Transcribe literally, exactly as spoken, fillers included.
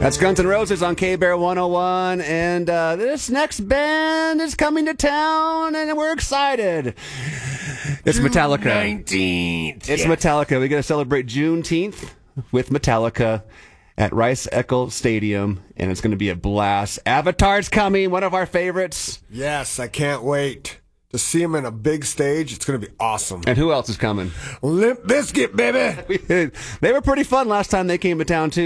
That's Guns N' Roses on K-Bear one oh one, and uh, this next band is coming to town, and we're excited. It's June Metallica. nineteenth. It's yeah. Metallica. We're going to celebrate Juneteenth with Metallica at Rice Eccles Stadium, and it's going to be a blast. Avatar's coming, one of our favorites. Yes, I can't wait to see him in a big stage. It's going to be awesome. And who else is coming? Limp Bizkit, baby. They were pretty fun last time they came to town, too.